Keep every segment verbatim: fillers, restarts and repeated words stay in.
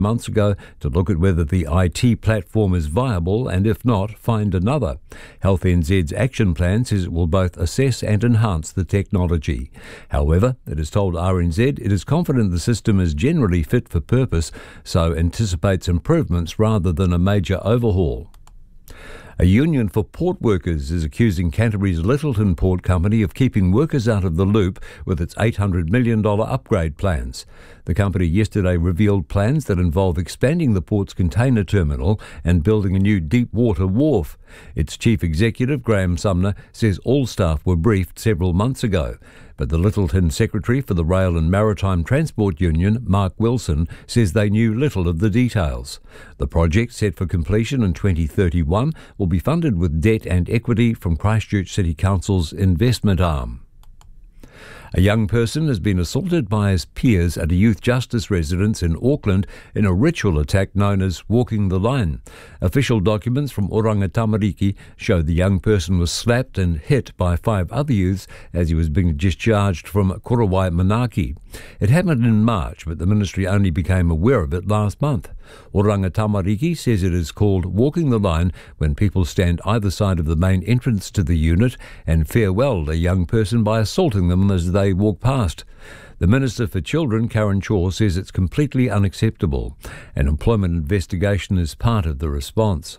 months ago to look at whether the I T platform is viable and, if not, find another. Health N Z's action plan says it will both assess and enhance the technology. However, it has told R N Z it is confident the system is generally fit for purpose, so anticipates improvements rather than a major overhaul. A union for port workers is accusing Canterbury's Littleton Port Company of keeping workers out of the loop with its eight hundred million dollars upgrade plans. The company yesterday revealed plans that involve expanding the port's container terminal and building a new deep water wharf. Its chief executive, Graham Sumner, says all staff were briefed several months ago. But the Littleton secretary for the Rail and Maritime Transport Union, Mark Wilson, says they knew little of the details. The project, set for completion in twenty thirty-one, will be funded with debt and equity from Christchurch City Council's investment arm. A young person has been assaulted by his peers at a youth justice residence in Auckland in a ritual attack known as Walking the Line. Official documents from Oranga Tamariki show the young person was slapped and hit by five other youths as he was being discharged from Korowai Manaki. It happened in March, but the ministry only became aware of it last month. Oranga Tamariki says it is called Walking the Line when people stand either side of the main entrance to the unit and farewell a young person by assaulting them as they walk past. The Minister for Children, Karen Chaw, says it's completely unacceptable. An employment investigation is part of the response.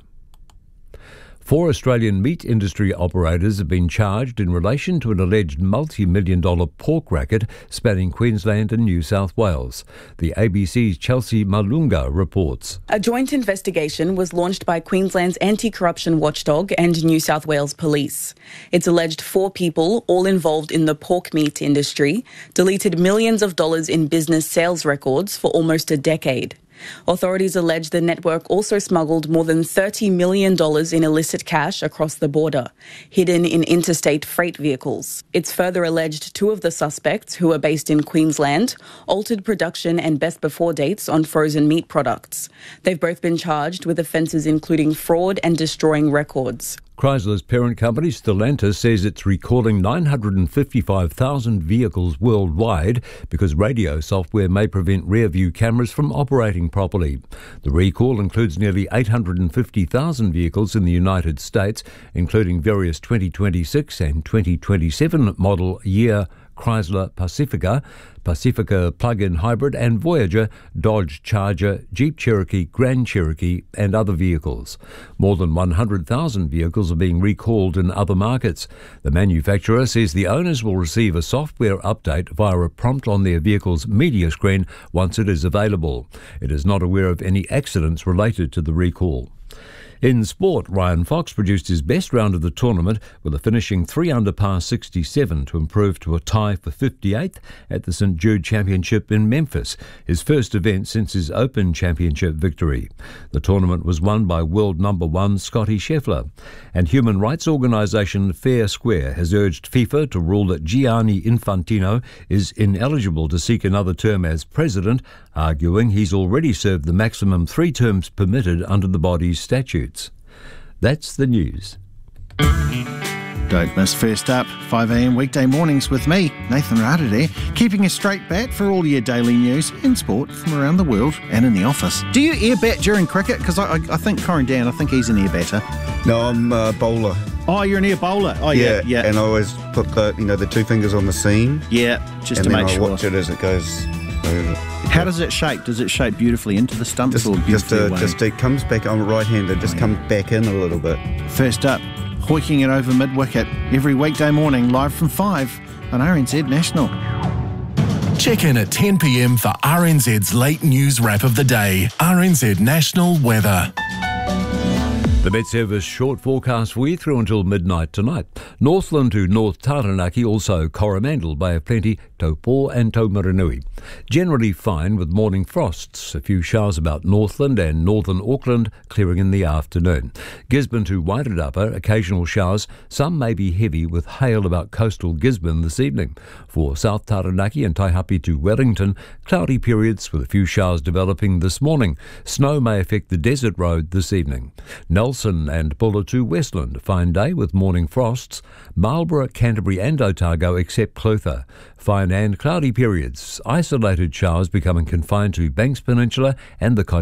Four Australian meat industry operators have been charged in relation to an alleged multi-million dollar pork racket spanning Queensland and New South Wales. The A B C's Chelsea Malunga reports. A joint investigation was launched by Queensland's anti-corruption watchdog and New South Wales Police. It's alleged four people, all involved in the pork meat industry, deleted millions of dollars in business sales records for almost a decade. Authorities allege the network also smuggled more than thirty million dollars in illicit cash across the border, hidden in interstate freight vehicles. It's further alleged two of the suspects, who are based in Queensland, altered production and best before dates on frozen meat products. They've both been charged with offences including fraud and destroying records. Chrysler's parent company, Stellantis, says it's recalling nine hundred fifty-five thousand vehicles worldwide because radio software may prevent rear-view cameras from operating properly. The recall includes nearly eight hundred fifty thousand vehicles in the United States, including various twenty twenty-six and twenty twenty-seven model year Chrysler Pacifica, Pacifica plug-in hybrid and Voyager, Dodge Charger, Jeep Cherokee, Grand Cherokee and other vehicles. More than one hundred thousand vehicles are being recalled in other markets. The manufacturer says the owners will receive a software update via a prompt on their vehicle's media screen once it is available. It is not aware of any accidents related to the recall. In sport, Ryan Fox produced his best round of the tournament with a finishing three under par sixty-seven to improve to a tie for fifty-eighth at the St Jude Championship in Memphis, his first event since his Open Championship victory. The tournament was won by world number one Scotty Scheffler. And human rights organisation Fair Square has urged FIFA to rule that Gianni Infantino is ineligible to seek another term as president, arguing he's already served the maximum three terms permitted under the body's statutes. That's the news. Don't miss First Up, five a m weekday mornings with me, Nathan Rada, keeping a straight bat for all your daily news and sport from around the world and in the office. Do you air bat during cricket? Because I, I, I think Corin Dan, I think he's an air batter. No, I'm a bowler. Oh, you're an air bowler. Oh, yeah, yeah, yeah. And I always put the, you know, the two fingers on the seam. Yeah, just and to then make I sure. watch it as it goes over. How does it shape? Does it shape beautifully into the stumps Just, or just, beautifully uh, away? just it comes back. I'm right-handed. Just Oh, yeah. comes back in a little bit. First Up, hoiking it over mid-wicket every weekday morning, live from five on R N Z National. Check in at ten p m for R N Z's late news wrap of the day. R N Z National Weather. The Met Service short forecast for you through until midnight tonight. Northland to North Taranaki, also Coromandel, Bay of Plenty, Taupo and Taumarunui. Generally fine with morning frosts. A few showers about Northland and northern Auckland, clearing in the afternoon. Gisborne to Wairarapa, occasional showers. Some may be heavy with hail about coastal Gisborne this evening. For South Taranaki and Taihape to Wellington, cloudy periods with a few showers developing this morning. Snow may affect the desert road this evening. Nelson Nelson and Buller to Westland, fine day with morning frosts. Marlborough, Canterbury and Otago except Clutha. Fine and cloudy periods. Isolated showers becoming confined to Banks Peninsula and the